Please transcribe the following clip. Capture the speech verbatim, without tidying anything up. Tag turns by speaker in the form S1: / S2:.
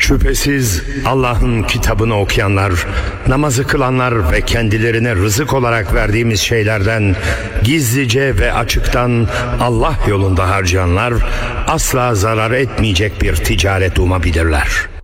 S1: Şüphesiz Allah'ın kitabını okuyanlar, namazı kılanlar ve kendilerine rızık olarak verdiğimiz şeylerden gizlice ve açıktan Allah yolunda harcayanlar asla zarar etmeyecek bir ticaret umabilirler.